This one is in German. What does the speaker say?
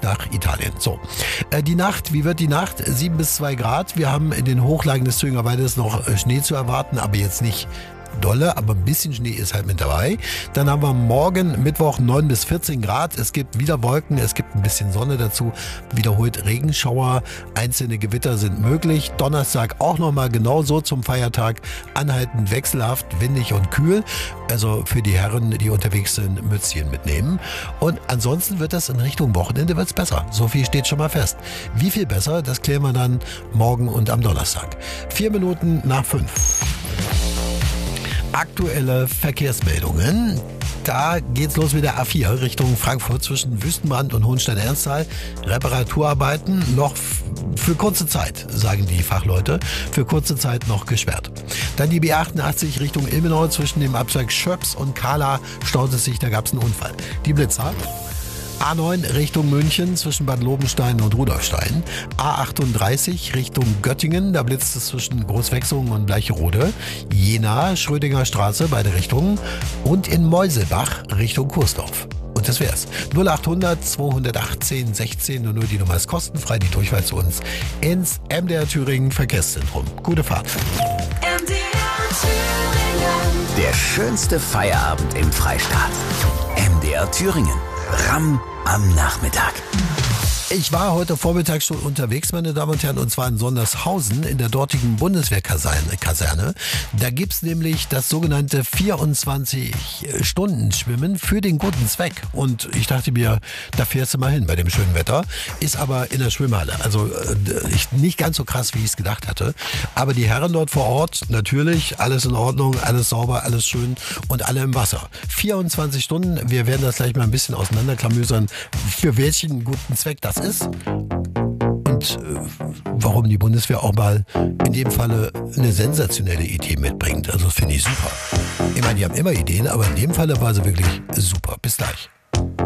nach Italien. So, die Nacht, wie wird die Nacht? 7 bis 2 Grad. Wir haben in den Hochlagen des Thüringer Waldes noch Schnee zu erwarten, aber jetzt nicht dolle, aber ein bisschen Schnee ist halt mit dabei. Dann haben wir morgen Mittwoch 9 bis 14 Grad. Es gibt wieder Wolken, es gibt ein bisschen Sonne dazu. Wiederholt Regenschauer, einzelne Gewitter sind möglich. Donnerstag auch nochmal genauso zum Feiertag. Anhaltend wechselhaft, windig und kühl. Also für die Herren, die unterwegs sind, Mützchen mitnehmen. Und ansonsten wird das in Richtung Wochenende wird's besser. So viel steht schon mal fest. Wie viel besser, das klären wir dann morgen und am Donnerstag. 4 Minuten nach 5. Aktuelle Verkehrsmeldungen. Da geht's los mit der A4 Richtung Frankfurt zwischen Wüstenbrand und Hohenstein-Ernsthal. Reparaturarbeiten noch für kurze Zeit, sagen die Fachleute, für kurze Zeit noch gesperrt. Dann die B88 Richtung Ilmenau zwischen dem Abzweig Schöps und Kahla staut es sich, da gab's einen Unfall. Die Blitzer. A9 Richtung München zwischen Bad Lobenstein und Rudolfstein. A38 Richtung Göttingen, da blitzt es zwischen Großwechsungen und Bleicherode. Jena, Schrödinger Straße, beide Richtungen. Und in Meuselbach Richtung Kursdorf. Und das wär's. 0800 218 16 und nur die Nummer ist kostenfrei, die Durchwahl zu uns ins MDR Thüringen Verkehrszentrum. Gute Fahrt. MDR Thüringen. Der schönste Feierabend im Freistaat. MDR Thüringen. Ramm am Nachmittag. Ich war heute Vormittag schon unterwegs, meine Damen und Herren, und zwar in Sondershausen in der dortigen Bundeswehrkaserne. Da gibt's nämlich das sogenannte 24-Stunden-Schwimmen für den guten Zweck. Und ich dachte mir, da fährst du mal hin bei dem schönen Wetter. Ist aber in der Schwimmhalle. Also nicht ganz so krass, wie ich es gedacht hatte. Aber die Herren dort vor Ort, natürlich, alles in Ordnung, alles sauber, alles schön und alle im Wasser. 24 Stunden, wir werden das gleich mal ein bisschen auseinanderklamüsern, für welchen guten Zweck das ist und warum die Bundeswehr auch mal in dem Falle eine sensationelle Idee mitbringt. Also das finde ich super. Ich meine, die haben immer Ideen, aber in dem Falle war sie wirklich super. Bis gleich.